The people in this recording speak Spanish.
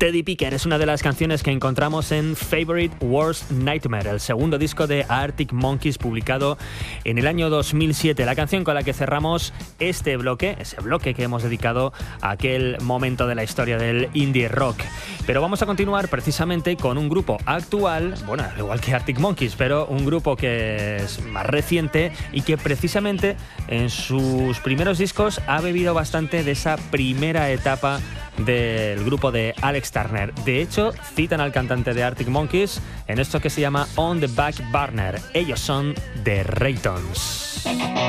Teddy Picker es una de las canciones que encontramos en Favorite Worst Nightmare, el segundo disco de Arctic Monkeys publicado en el año 2007. La canción con la que cerramos este bloque, ese bloque que hemos dedicado a aquel momento de la historia del indie rock. Pero vamos a continuar precisamente con un grupo actual, bueno, al igual que Arctic Monkeys, pero un grupo que es más reciente y que precisamente en sus primeros discos ha bebido bastante de esa primera etapa del grupo de Alex Turner. De hecho, citan al cantante de Arctic Monkeys en esto que se llama On the Back Burner. Ellos son The Raytons.